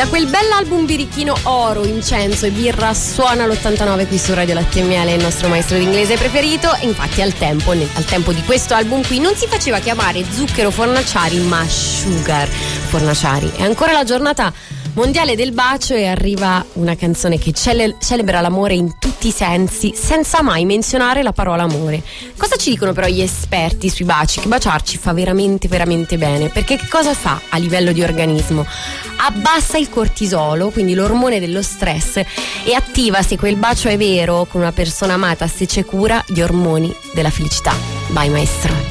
Da quel bell'album birichino oro, incenso e birra suona l'89 qui su Radio Latte e Miele, il nostro maestro d'inglese preferito. E infatti al tempo di questo album qui non si faceva chiamare Zucchero Fornaciari ma Sugar Fornaciari. È ancora la giornata mondiale del bacio e arriva una canzone che celebra l'amore in tutti i sensi senza mai menzionare la parola amore. Cosa ci dicono però gli esperti sui baci? Che baciarci fa veramente veramente bene, perché che cosa fa a livello di organismo? Abbassa il cortisolo, quindi l'ormone dello stress, e attiva, se quel bacio è vero con una persona amata, se c'è cura, gli ormoni della felicità. Vai maestro.